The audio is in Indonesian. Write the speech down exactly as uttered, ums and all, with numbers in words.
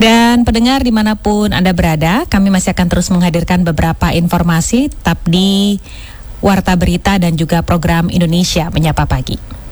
Dan pendengar dimanapun Anda berada, kami masih akan terus menghadirkan beberapa informasi tetap di Warta Berita dan juga program Indonesia Menyapa Pagi.